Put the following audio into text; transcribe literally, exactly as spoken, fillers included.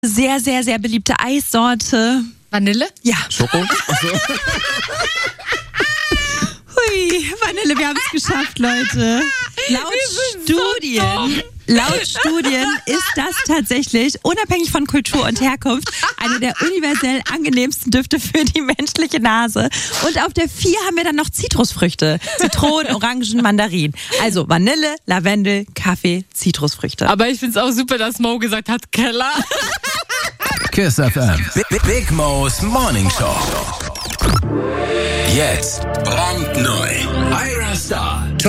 Sehr, sehr, sehr beliebte Eissorte. Vanille? Ja. Schoko? Achso. Hui, Vanille, wir haben es geschafft, Leute. Laut Studien, laut Studien ist das tatsächlich, unabhängig von Kultur und Herkunft, einer der universell angenehmsten Düfte für die menschliche Nase. Und auf der vier haben wir dann noch Zitrusfrüchte. Zitronen, Orangen, Mandarinen. Also Vanille, Lavendel, Kaffee, Zitrusfrüchte. Aber ich find's auch super, dass Mo gesagt hat, Keller. Kiss F M. Big, Big Mo's Morning Show. Jetzt brandneu. Ira Star.